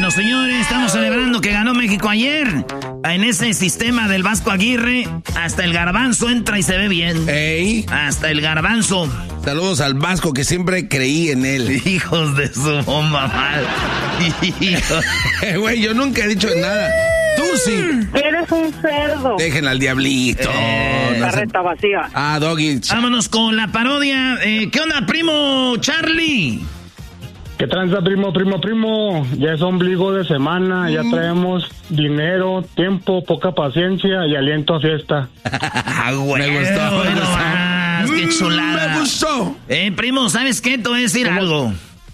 Bueno, señores, estamos celebrando que ganó México ayer. En ese sistema del Vasco Aguirre, hasta el garbanzo entra y se ve bien. ¡Ey! Hasta el garbanzo. Saludos al Vasco, que siempre creí en él. Hijos de su mamá. Güey, yo nunca he dicho nada. Tú sí. Eres un cerdo. Dejen al diablito. Carreta vacía. Ah, Doggy. Vámonos con la parodia. ¿Qué onda, primo Charlie? ¿Qué tranza, primo? Ya es ombligo de semana, ya traemos dinero, tiempo, poca paciencia y aliento a fiesta. Güey, Me gustó. Qué chulada. Me gustó. Primo, ¿sabes qué? Te voy a decir algo.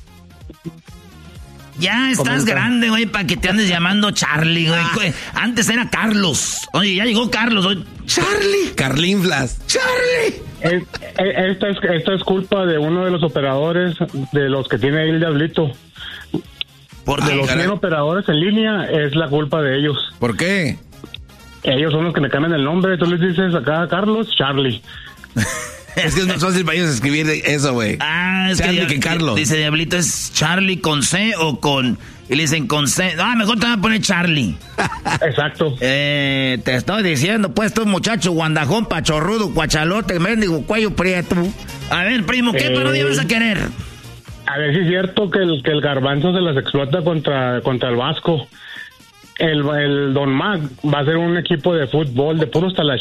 Ya estás grande, güey, para que te andes llamando Charlie, güey. Antes era Carlos. Oye, ya llegó Carlos. Hoy. Charlie. Carlinflas. Charlie. Esta es culpa de uno de los operadores, de los que tiene ahí el diablito. ¿Por De los 100 operadores en línea, es la culpa de ellos. ¿Por qué? Ellos son los que me cambian el nombre. Tú les dices acá a Carlos, Charlie. Es que es más fácil para ellos escribir eso, güey. Es Charlie que Carlos. Dice Diablito, ¿es Charlie con C o con...? Y le dicen con C. Mejor te van a poner Charlie. Exacto. Te estoy diciendo, pues, tú, muchacho, guandajón, pachorrudo, cuachalote, mendigo, cuello prieto. A ver, primo, ¿qué parodia vas a querer? A ver si es cierto que el garbanzo se las explota contra el Vasco. El Don Mac va a ser un equipo de fútbol de puros talacheros.